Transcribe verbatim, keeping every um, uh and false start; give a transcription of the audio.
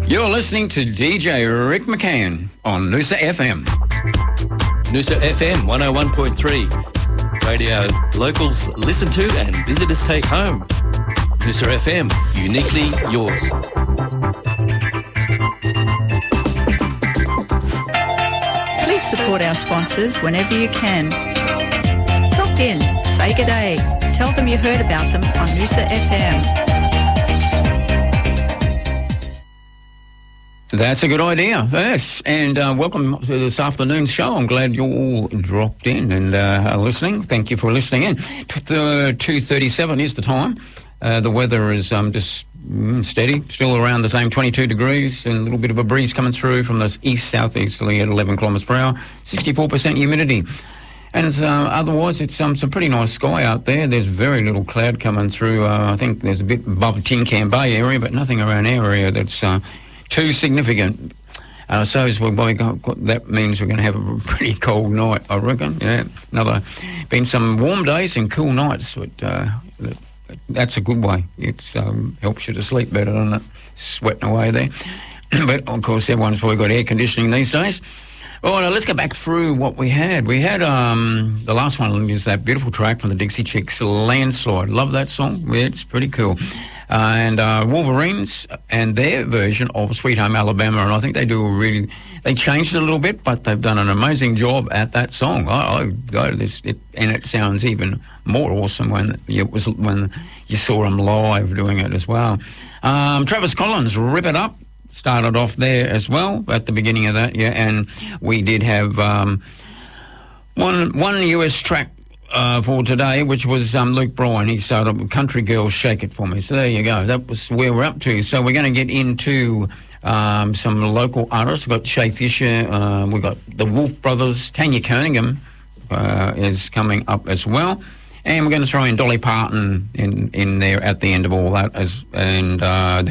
You're listening to D J Rick McCann on Noosa F M. Noosa F M one oh one point three. Radio locals listen to and visitors take home. Noosa F M, uniquely yours. Please support our sponsors whenever you can. Drop in, say good day, tell them you heard about them on Noosa F M. That's a good idea, yes. And uh, welcome to this afternoon's show. I'm glad you all dropped in and uh, are listening. Thank you for listening in. two thirty-seven is the time. Uh, the weather is um, just mm, steady, still around the same twenty-two degrees, and a little bit of a breeze coming through from the east-southeasterly at eleven kilometres per hour, sixty-four percent humidity. And it's, uh, otherwise, it's um, some pretty nice sky out there. There's very little cloud coming through. Uh, I think there's a bit above Tin Can Bay area, but nothing around our area that's uh, too significant. Uh, so as we're going, that means we're going to have a pretty cold night, I reckon. Yeah, another been some warm days and cool nights, but uh, that's a good way. It um, helps you to sleep better, doesn't it? Sweating away there. But of course, everyone's probably got air conditioning these days. All right, let's go back through what we had. We had um, the last one is that beautiful track from the Dixie Chicks, Landslide. Love that song. Yeah, it's pretty cool. Uh, and uh, Wolverines and their version of Sweet Home Alabama, and I think they do a really, they changed it a little bit, but they've done an amazing job at that song. I, I, I this, it, and it sounds even more awesome when it was when you saw them live doing it as well. Um, Travis Collins, Rip It Up, started off there as well at the beginning of that, yeah. And we did have um, one one U S track. Uh, for today, which was um, Luke Bryan. He started with Country Girls Shake It For Me. So there you go. That was where we're up to. So we're going to get into um, some local artists. We've got Shay Fisher. Uh, we've got the Wolf Brothers. Tanya Kerningham uh, is coming up as well. And we're going to throw in Dolly Parton in, in there at the end of all that. As, and uh,